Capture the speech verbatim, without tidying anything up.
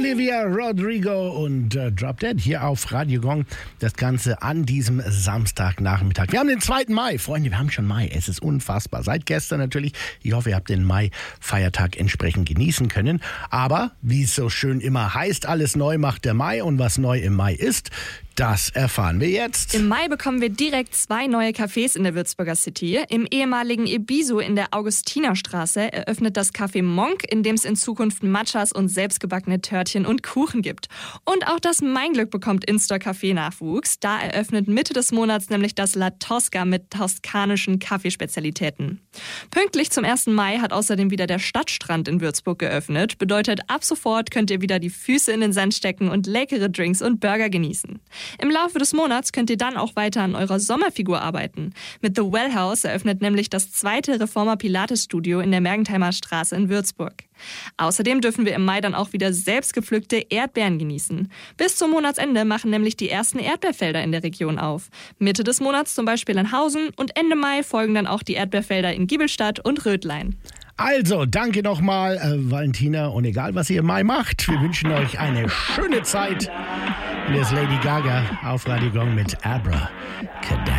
Olivia Rodrigo und äh, Drop Dead hier auf Radio Gong. Das Ganze an diesem Samstagnachmittag. Wir haben den zweiten Mai. Freunde, wir haben schon Mai. Es ist unfassbar. Seit gestern natürlich. Ich hoffe, ihr habt den Mai-Feiertag entsprechend genießen können. Aber, wie es so schön immer heißt, alles neu macht der Mai. Und was neu im Mai ist, das erfahren wir jetzt. Im Mai bekommen wir direkt zwei neue Cafés in der Würzburger City. Im ehemaligen Ebisu in der Augustinerstraße eröffnet das Café Monk, in dem es in Zukunft Matchas und selbstgebackene Törtchen und Kuchen gibt. Und auch das Mein Glück bekommt In-Store-Café Nachwuchs. Da eröffnet Mitte des Monats nämlich das La Tosca mit toskanischen Kaffeespezialitäten. Pünktlich zum ersten Mai hat außerdem wieder der Stadtstrand in Würzburg geöffnet. Bedeutet, ab sofort könnt ihr wieder die Füße in den Sand stecken und leckere Drinks und Burger genießen. Im Laufe des Monats könnt ihr dann auch weiter an eurer Sommerfigur arbeiten. Mit The Well House eröffnet nämlich das zweite Reformer Pilates Studio in der Mergentheimer Straße in Würzburg. Außerdem dürfen wir im Mai dann auch wieder selbst gepflückte Erdbeeren genießen. Bis zum Monatsende machen nämlich die ersten Erdbeerfelder in der Region auf. Mitte des Monats zum Beispiel in Hausen und Ende Mai folgen dann auch die Erdbeerfelder in Giebelstadt und Rödlein. Also, danke nochmal, äh, Valentina. Und egal, was ihr im Mai macht, wir wünschen euch eine schöne Zeit. Hier ist Lady Gaga auf Radio Gong mit Abracadabra.